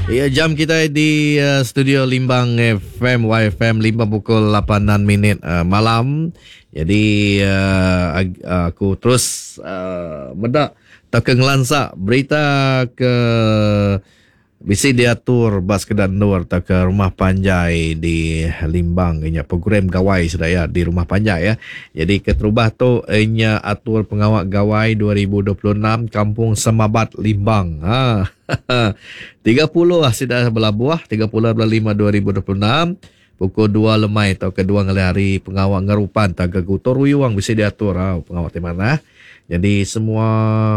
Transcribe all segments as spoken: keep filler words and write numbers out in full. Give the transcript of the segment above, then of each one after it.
Ya, jam kita di uh, studio Limbang F M, Y F M Limbang pukul lapan minit uh, malam. Jadi uh, ag- aku terus uh, bedak tak ngelansak berita ke bisi diatur bas kedan nur tak ke rumah panjai di Limbang inya program gawai sudah ya di rumah panjai ya. Jadi keterubah tu inya atur pengawak gawai dua ribu dua puluh enam Kampung Semabat Limbang. Ha. tiga puluh lah sudah berlabuh tiga puluh bulan lima dua ribu dua puluh enam pukul dua lemai atau kedua ngali hari pengawak ngarupan tak ke gutor uyuang bisa diatur ha, pengawak di mana. Jadi semua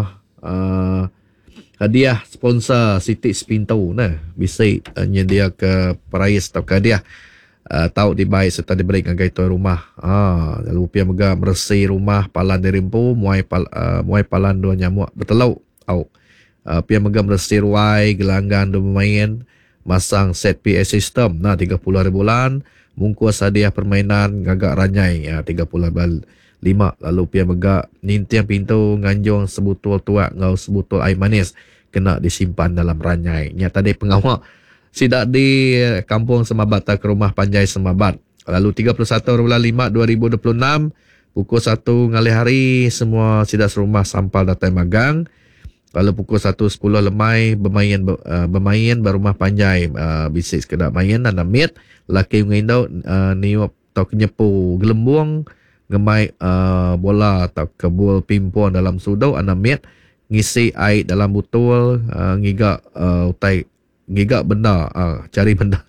uh, hadiah sponsor Siti Spinto nah bisa uh, nyedia ke perais atau ke hadiah uh, tahu dibaik serta diberi ngagai tuan rumah. Ah, lalu pia mega bersih rumah palan dirimpu muai pal, uh, muai palan dua nyamuk bertelau. Au. Uh, pia mega bersih ruai gelanggan dua bermain masang set P A system nah tiga puluh hari bulan mungkus hadiah permainan gagak ranyai ya tiga puluh lima lalu pia mega nintiang pintu nganjong sebutul tuak ngau sebutul air manis kena disimpan dalam ranyai. Nya tadi pengawak sidak di Kampung Semabat ke rumah panjai Semabat. Lalu tiga puluh satu bulan lima dua ribu dua puluh enam pukul satu ngali hari semua sidak serumah sampal datai magang. Lalu pukul satu sepuluh lemai bermain uh, bermain berumah panjai uh, bisik sekedar main dan mit laki ngindau uh, niup atau kenyepu gelembung ngemai uh, bola atau kebul pimpon dalam sudau anamit ngisi air dalam botol uh, ngigak uh, utai ngigak benda uh, cari benda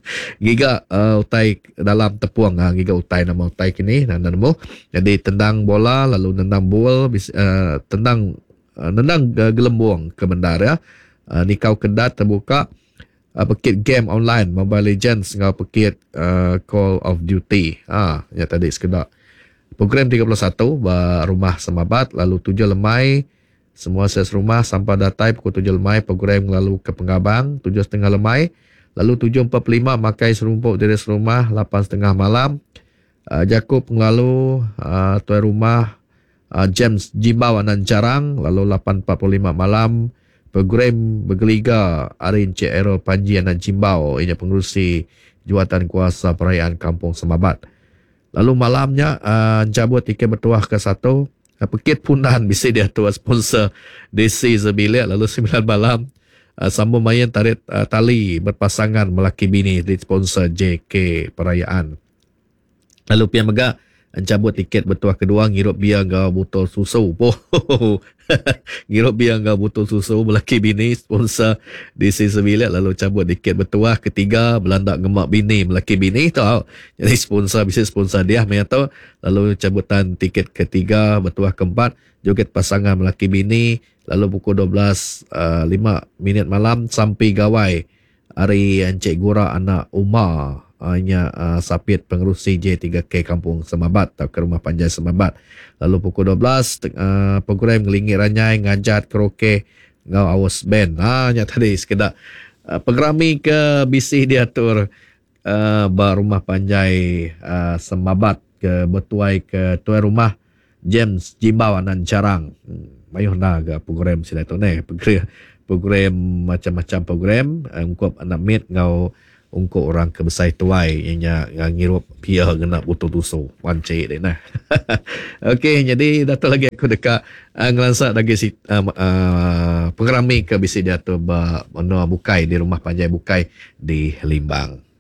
ngigak uh, utai dalam tepuang uh, ngigak utai nama utai kini dan nemu jadi tendang bola lalu tendang bol uh, tendang uh, tendang uh, gelembung ke bendar ya uh, ni kau kedat terbuka uh, pekit game online Mobile Legends ngau pekit uh, Call of Duty ah ya tadi sekedar program tiga puluh satu rumah Semabat lalu tujuh lemai semua ses rumah sampai datai pukul tujuh lemai program lalu ke Pengabang tujuh setengah lemai lalu tujuh empat puluh lima makai serumpuk dari serumah lapan setengah malam uh, Jakub lalu uh, tuan rumah uh, James Jimbau Anan Jarang lalu lapan empat puluh lima malam program bergeliga Arin Cik Errol Panji Anan Jimbau ini pengurusi Jawatan Kuasa Perayaan Kampung Semabat. Lalu malamnya uh, cabut tiket bertuah ke satu uh, pekit punan bisa dia tuah sponsor D C sebilik lalu sembilan malam uh, sambung main tarik uh, tali berpasangan melaki bini di sponsor J K Perayaan. Lalu pihak mega cabut tiket bertuah kedua ngirup biar gak botol susu. Oh, ngirup biar gak botol susu melaki bini sponsor D C sebilik lalu cabut tiket bertuah ketiga belanda gemak bini melaki bini tahu. Jadi sponsor bisa sponsor dia menyatu lalu cabutan tiket ketiga bertuah keempat joget pasangan melaki bini lalu pukul dua belas lima minit malam sampai gawai hari Encik Gura anak Umar hanya uh, sapit pengerusi J tiga K Kampung Semabat atau ke rumah panjai Semabat. Lalu pukul dua belas uh, program ngelingit ranyai ngajat karaoke ngau awas band. Ha nya tadi sekedar uh, pengerami ke bisi diatur uh, ba rumah panjai uh, Semabat ke betuai ke tuan rumah James Jimbau Anan Jarang. Hmm, mayuh naga program sila tu ne program, program macam-macam program uh, ungkap anak mit ngau untuk orang kebesai tuai yang ngirup pia kena butuh tusu wancik dia nah. Okey, jadi datang lagi aku dekat uh, ngelansak lagi si uh, uh, pengerami ke bisi dia tu ba bukai di rumah panjai bukai di Limbang.